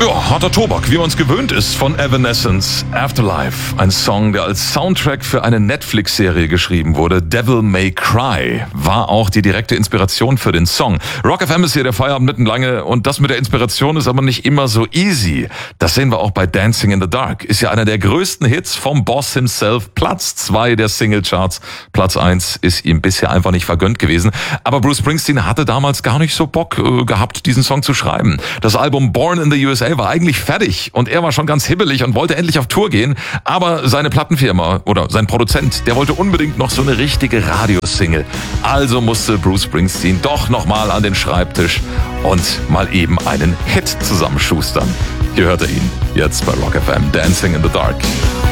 Ja, harter Tobak, wie man es gewöhnt ist von Evanescence. Afterlife, ein Song, der als Soundtrack für eine Netflix-Serie geschrieben wurde. Devil May Cry war auch die direkte Inspiration für den Song. Rock FM ist hier der Feierabend mitten lange und das mit der Inspiration ist aber nicht immer so easy. Das sehen wir auch bei Dancing in the Dark. Ist ja einer der größten Hits vom Boss himself. Platz 2 der Singlecharts. Platz 1 ist ihm bisher einfach nicht vergönnt gewesen. Aber Bruce Springsteen hatte damals gar nicht so Bock gehabt, diesen Song zu schreiben. Das Album Born in the USA war eigentlich fertig und er war schon ganz hibbelig und wollte endlich auf Tour gehen, aber seine Plattenfirma oder sein Produzent, der wollte unbedingt noch so eine richtige Radiosingle. Also musste Bruce Springsteen doch nochmal an den Schreibtisch und mal eben einen Hit zusammenschustern. Hier hört ihr ihn jetzt bei Rock FM, Dancing in the Dark.